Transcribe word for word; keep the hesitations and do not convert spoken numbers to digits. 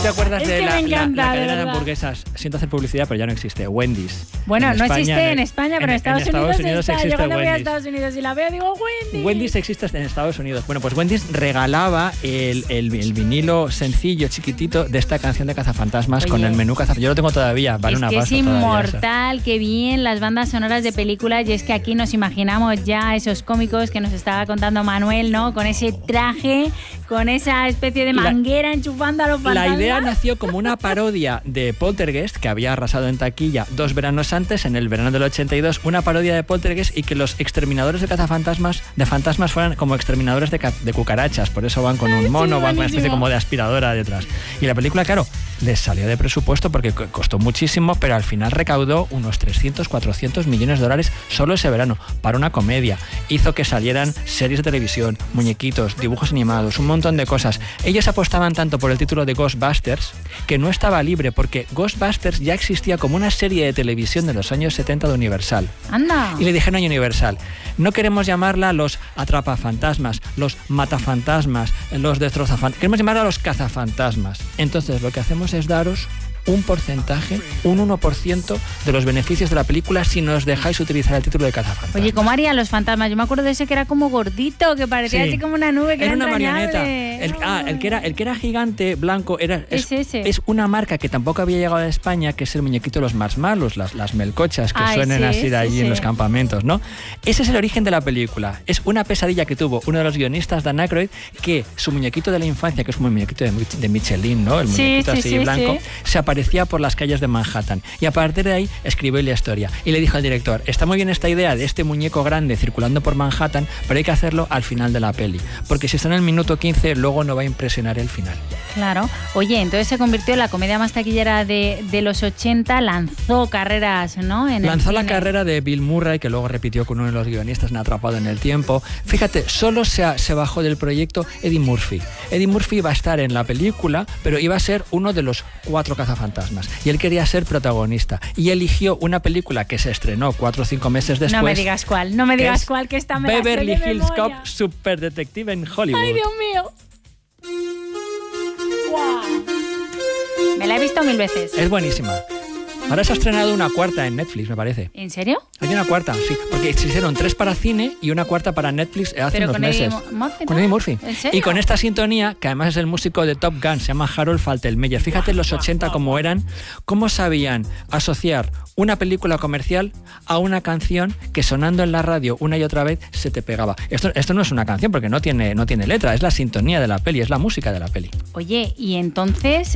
¿Te acuerdas Es de que la, me encanta, la, la de cadena de verdad. hamburguesas? Siento hacer publicidad, pero ya no existe. Wendy's. Bueno, En no España, existe en España, pero en, en Estados, Estados Unidos, Unidos está. existe Yo cuando voy a Wendy's. Estados Unidos y la veo digo Wendy's. Wendy's existe en Estados Unidos. Bueno, pues Wendy's regalaba el, el, el vinilo sencillo, chiquitito, de esta canción de Cazafantasmas. Oye, con el menú Cazafantasmas. Yo lo tengo todavía, vale es una que pasta. Es inmortal, qué bien las bandas sonoras de películas. Y es que aquí nos imaginamos ya esos cómicos que nos estaba contando Manuel, ¿no? Con ese traje, con esa especie de manguera la, enchufando a los fantasmas. La idea nació como una parodia de Poltergeist, que había arrasado en taquilla dos veranos antes, en el verano del ochenta y dos, una parodia de Poltergeist, y que los exterminadores de cazafantasmas de fantasmas fueran como exterminadores de, de cucarachas. Por eso van con un mono, sí, van con una especie como de aspiradora detrás. Y la película, claro, les salió de presupuesto porque costó muchísimo, pero al final recaudó unos trescientos, cuatrocientos millones de dólares solo ese verano, para una comedia. Hizo que salieran series de televisión, muñequitos, dibujos animados, un montón de cosas. Ellos apostaban tanto por el título de Ghostbusters que no estaba libre, porque Ghostbusters ya existía como una serie de televisión de los años setenta de Universal. ¡Anda! Y le dijeron a Universal, no queremos llamarla los atrapafantasmas, los matafantasmas, los destrozafantasmas, queremos llamarla los cazafantasmas. Entonces lo que hacemos es daros un porcentaje, un uno por ciento de los beneficios de la película si nos dejáis utilizar el título de Cazafantasmas. Oye, ¿cómo harían los fantasmas? Yo me acuerdo de ese que era como gordito, que parecía sí. así como una nube, que era, era una entrañable. marioneta. El, ah, el que era el que era gigante, blanco, era es, es ese. Es una marca que tampoco había llegado a España, que es el muñequito de los marshmallows, las, las melcochas que Ay, suenan sí, así de allí sí, en sí. los campamentos, ¿no? Ese es el origen de la película. Es una pesadilla que tuvo uno de los guionistas, Dan Aykroyd, que su muñequito de la infancia, que es como el muñequito de, de Michelin, ¿no? El muñequito sí, sí, así sí, blanco, sí. se aparecía por las calles de Manhattan, y a partir de ahí escribió la historia y le dijo al director, está muy bien esta idea de este muñeco grande circulando por Manhattan, pero hay que hacerlo al final de la peli, porque si está en el minuto quince luego no va a impresionar el final. Claro. Oye, entonces se convirtió en la comedia más taquillera de, de los ochenta, lanzó carreras, ¿no? En lanzó el la cine. carrera de Bill Murray, que luego repitió con uno de los guionistas en Atrapado en el Tiempo. Fíjate, solo se, ha, se bajó del proyecto Eddie Murphy. Eddie Murphy iba a estar en la película, pero iba a ser uno de los cuatro cazafantasmas, y él quería ser protagonista, y eligió una película que se estrenó cuatro o cinco meses después. No me digas cuál, no me digas cuál, que está me Beverly la Hills Cop Super Detective en Hollywood. ¡Ay, Dios mío! ¡Wow! Me la he visto mil veces. Es buenísima. Ahora se ha estrenado una cuarta en Netflix, me parece. ¿En serio? Hay una cuarta, sí. Porque se hicieron tres para cine y una cuarta para Netflix hace Pero unos con meses. Eddie Murphy, con Eddie Murphy. ¿En serio? Y con esta sintonía, que además es el músico de Top Gun, se llama Harold Faltermeyer. Fíjate en los ochenta cómo eran, cómo sabían asociar una película comercial a una canción que sonando en la radio una y otra vez se te pegaba. Esto, esto no es una canción porque no tiene, no tiene letra, es la sintonía de la peli, es la música de la peli. Oye, y entonces